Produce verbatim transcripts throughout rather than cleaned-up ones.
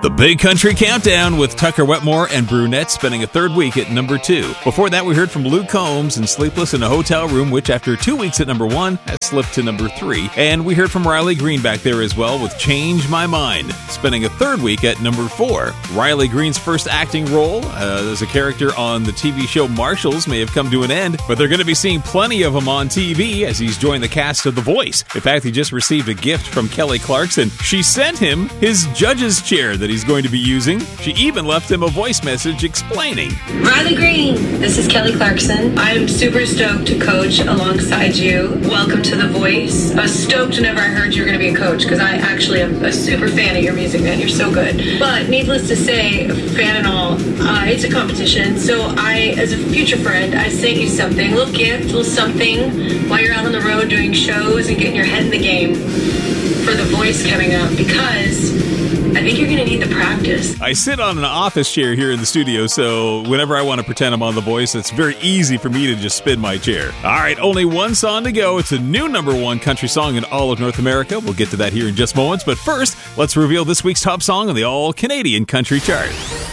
The Big Country Countdown with Tucker Wetmore and Brunette spending a third week at number two. Before that, we heard from Luke Combs and Sleepless in a Hotel Room, which after two weeks at number one has slipped to number three. And we heard from Riley Green back there as well with Change My Mind, spending a third week at number four. Riley Green's first acting role uh, as a character on the T V show Marshalls may have come to an end, but they're going to be seeing plenty of him on T V as he's joined the cast of The Voice. In fact, he just received a gift from Kelly Clarkson. She sent him his judge's chair that he's going to be using. She even left him a voice message explaining. Riley Green, this is Kelly Clarkson. I'm super stoked to coach alongside you. Welcome to The Voice. I was stoked whenever I heard you were going to be a coach because I actually am a super fan of your music, man. You're so good. But needless to say, fan and all, uh, it's a competition. So I, as a future friend, I sent you something, a little gift, a little something while you're out on the road doing shows and getting your head in the game for The Voice coming up because I think you're going to need the practice. I sit on an office chair here in the studio, so whenever I want to pretend I'm on The Voice, it's very easy for me to just spin my chair. All right, only one song to go. It's a new number one country song in all of North America. We'll get to that here in just moments, but first, let's reveal this week's top song on the All-Canadian Country Chart.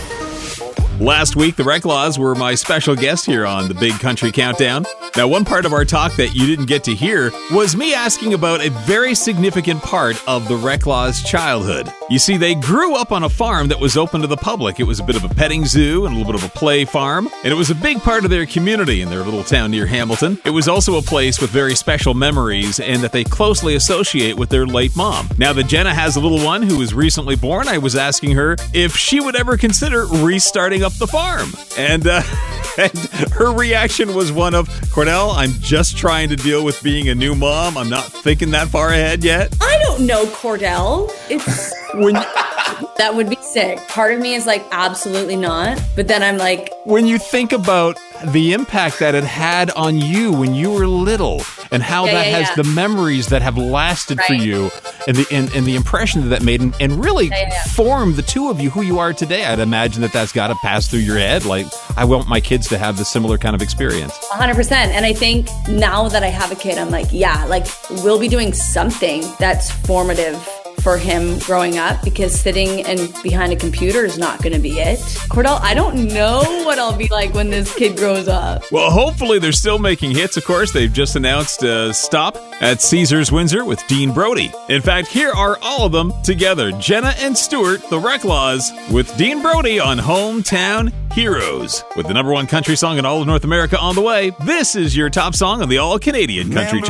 Last week, the Reclaws were my special guest here on the Big Country Countdown. Now, one part of our talk that you didn't get to hear was me asking about a very significant part of the Reclaws' childhood. You see, they grew up on a farm that was open to the public. It was a bit of a petting zoo and a little bit of a play farm, and it was a big part of their community in their little town near Hamilton. It was also a place with very special memories and that they closely associate with their late mom. Now that Jenna has a little one who was recently born, I was asking her if she would ever consider restarting up the farm. And, uh, and her reaction was one of, Cordell, I'm just trying to deal with being a new mom. I'm not thinking that far ahead yet. I don't know, Cordell. It's when you, that would be sick. Part of me is like, absolutely not. But then I'm like, when you think about the impact that it had on you when you were little and how Yeah, that yeah, has yeah. the memories that have lasted for Right. you and the and, and the impression that that made and, and really Yeah, yeah, yeah. formed the two of you who you are today. I'd imagine that that's got to pass through your head. Like, I want my kids to have the similar kind of experience. one hundred percent. And I think now that I have a kid, I'm like, yeah, like we'll be doing something that's formative for him growing up because sitting and behind a computer is not going to be it. Cordell, I don't know what I'll be like when this kid grows up. Well, hopefully they're still making hits. Of course, they've just announced a stop at Caesars Windsor with Dean Brody. In fact, here are all of them together. Jenna and Stuart, the Reclaws, with Dean Brody on Hometown Heroes. With the number one country song in all of North America on the way, this is your top song on the All-Canadian Country Chart.